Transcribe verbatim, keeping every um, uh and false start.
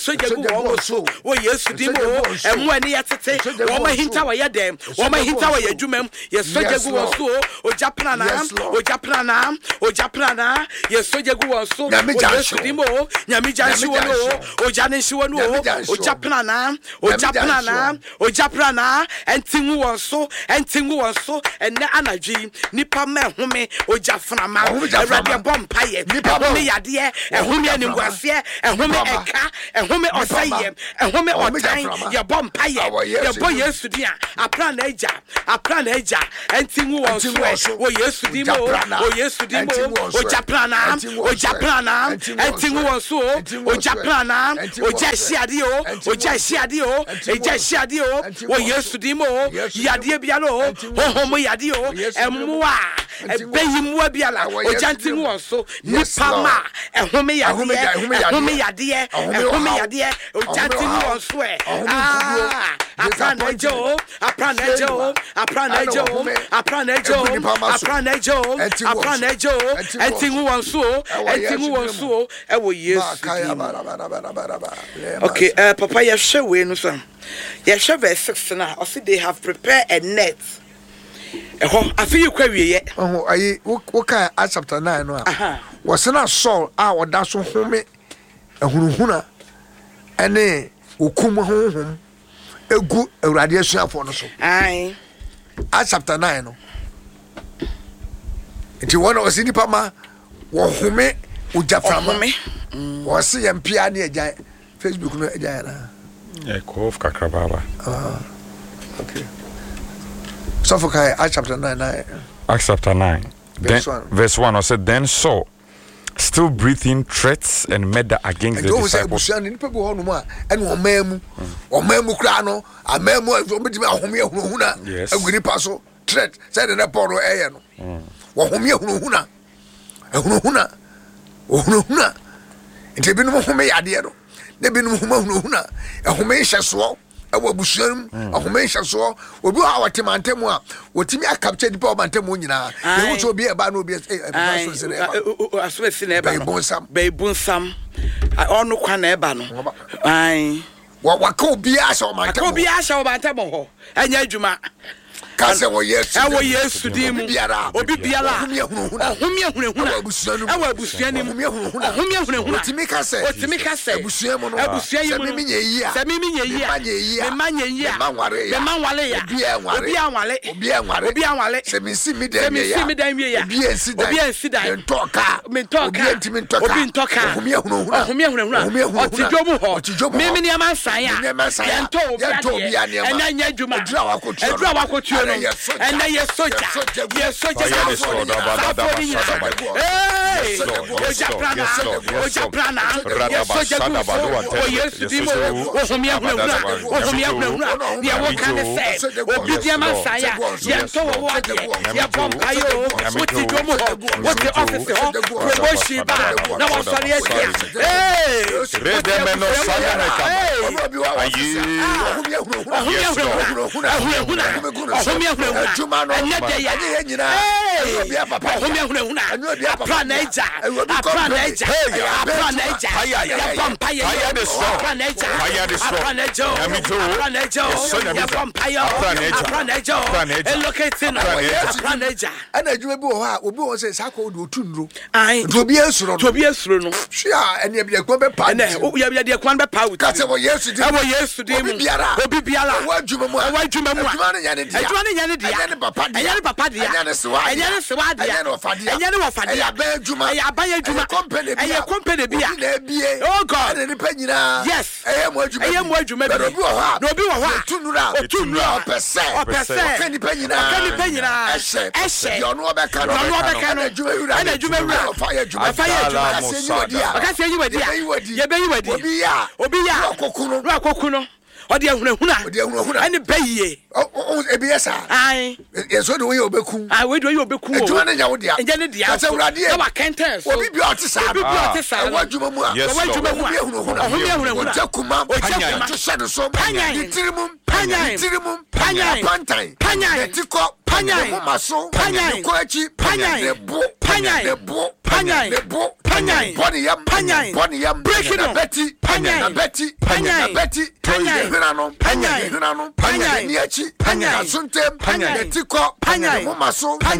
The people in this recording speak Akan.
soja gu wɔn so wo yesu di mo emu ani yɛtete wɔn hinta wɔ yɛ dɛm wɔn hinta wɔ yɛ adwuma yɛ soja gu wɔn so o japana o japana o japana yɛ soja gu wɔn so wo yesu di mo nyame janshi wo no o jane shi wo no o japana o japana o japana entingu wɔn so entingu wɔn so ene anadwi nipa ma home o jaframa awurade bompa yɛ home yade ehome animguase ehome eka ehome osaye ehome otan ye bompa ye ye bo yesu dia apra na eja apra na eja entingu won so wo yesu di mo wo yesu di mo o japlana o japlana entingu won so o japlana o ja shiade o o ja shiade o e ja shiade o wo yesu di mo yade bia lo hohom yade o emwa ebeyimwa bia la o jantingu won so nipa ma ehome yade ehome yade ehome yade o jantingu won so e ah apranejo apranejo apranejo apranejo apranejo apranejo entingu won so entingu won so e wo yesu. Okay, uh, papa you share we no so you share verse six na o say they have prepared a net eho afi you kwa wiye oh ayi wo kan chapter nine no a was na Saul a oda so home ehunhuna ene okum honhom egu awurade asuafo no so ai a chapter nine no enti wona o sini pama wo home ujaframa wo se yampia ne agya Facebook no agya na e ko of kakrababa ah okay so for kai a chapter nine Acts chapter nine verse then, one verse one I said then Saul still breathing threats and murder against the disciples. And people go on more and one memu or memu crano a memu homia huna and we passo threat said in a poro air no or homia huna a huna or huna and they been home adiero they been huna a homesha swap awo busuam ahomensha so obi a watemantemu a wotimi akapture di pa mantemu nyina e wo so obi e ba na obi e ba so se na e ba aso se na e ba be bonsam be bonsam onu kwa na e ba no ai wa waka obi a sha o mantemu obi a sha o mantemu ho anya adwuma kase wo yesu e wo yesu di mu obi biara ohumi ehunehuna awa abusuani mu ohumi ehunehuna otimi kase otimi kase abusua mu no abusua yi mu se mimenye yi a se mimenye yi a memanye yi a memanwale ya obi anwale obi anwale obi anwale se minsi mi dan mi ya obi ensi dan obi ensi dan mentoka mentoka obi entimi ntoka obi ntoka ohumi ehunehuna ohumi ehunehuna otidwomu ho memene amansan ya yento obi ade enya nya adwuma edura wakotu edura wakotu and then yes soja yes soja hey ojaprana ojaprana yes soja oh yes dimo ohomia huna ohomia huna dia wo kan say obidia masaya yento wo ade ya bomba yo wuti domo ho wuti office ho promotion ba na wo sori etia hey redemeno sanaka ayi ohomia huna ohomia Juma no anya ye nyina obi papa homi ahunahuna apra na eja apra na eja apra na eja ya pampa ye apra na eja apra na eja apra na eja ya pampa ye apra na eja elocate no apra na eja ana adwuma bi wo ha obi wo se saka o do tunro ai obi esuro no obi esuro no hwia ene bi ekwan be pa ene o ya bi de ekwan be pa ka se wo yesu di wo yesu di mu obi biara wo adwuma mu wo adwuma mu adwuma ne nyane dia adwuma ne nyane dia Ayane papa dia ayane papa dia ayane sewa ayane sewa dia ayane ofadia ayane ofadia ya ba adwuma ya ba adwuma company bia ya company bia na bie oh god ni pa nyina yes aye mo adwuma aye mo adwuma bi obi wo ha na obi wo ha tunura tunura opese opese kani pa nyina kani pa nyina ehye ehye yo no obeka no no obeka no adwuma wura ana adwuma wura fire adwuma fire adwuma kasi yi wadi kasi yi wadi ye be yi wadi obi ya obi ya akokunu ro akokunu odi ehunahuna odi ehunahuna ani bayiye o ebi yesa ai yeso de we obeku ai we de we obeku o adwuma ne nyawo dia enje ne dia asa urade e wa kenten so obi bi otisa obi bi otisa e wa adwuma mu a e wa adwuma mu a ehunahuna ehunahuna jakuma ojakuma to shade so tirimu panya tirimu panya pantai panya etiko panya mu maso panya ko achi panya debu panya debu panyan nebo panyan body yam panyan body yam breaking na betty panyan na betty panyan na betty panyan hina no panyan hina no panyan ni achi panyan suntem panyan etiko panyan mo maso